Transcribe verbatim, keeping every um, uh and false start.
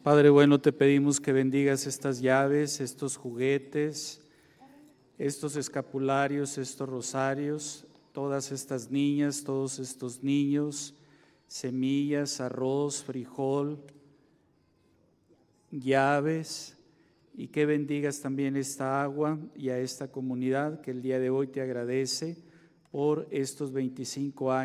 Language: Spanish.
Padre bueno, te pedimos que bendigas estas llaves, estos juguetes, estos escapularios, estos rosarios, todas estas niñas, todos estos niños, semillas, arroz, frijol, llaves, y que bendigas también esta agua y a esta comunidad que el día de hoy te agradece por estos veinticinco años